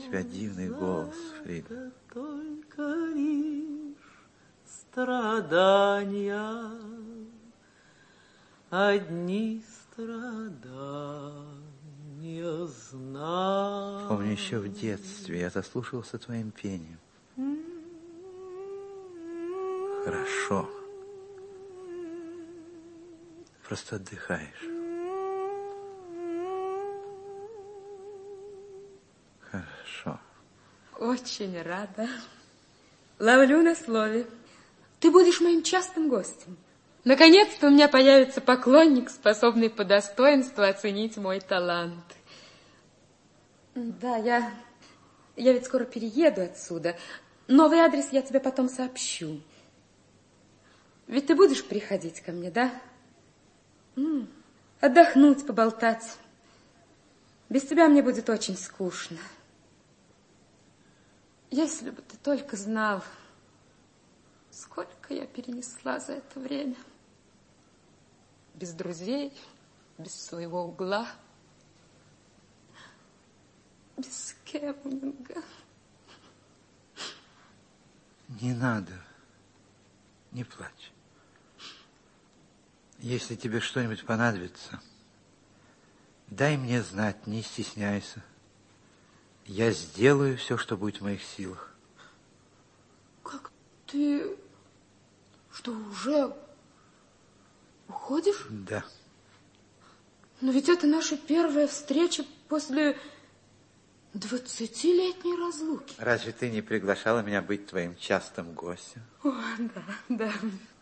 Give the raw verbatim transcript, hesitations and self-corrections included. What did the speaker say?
тебя дивный голос, Фрида. Только лишь страдания, одни страдания знаю. Помню, еще в детстве я заслушался твоим пением. Хорошо. Просто отдыхаешь. Хорошо. Очень рада. Ловлю на слове. Ты будешь моим частым гостем. Наконец-то у меня появится поклонник, способный по достоинству оценить мой талант. Да, я, я ведь скоро перееду отсюда. Новый адрес я тебе потом сообщу. Ведь ты будешь приходить ко мне, да? М-м, отдохнуть, поболтать. Без тебя мне будет очень скучно. Если бы ты только знал, сколько я перенесла за это время. Без друзей, без своего угла, без кемпинга. Не надо, не плачь. Если тебе что-нибудь понадобится, дай мне знать, не стесняйся. Я сделаю все, что будет в моих силах. Как ты... Что, уже уходишь? Да. Но ведь это наша первая встреча после двадцатилетней разлуки. Разве ты не приглашала меня быть твоим частым гостем? О, да, да.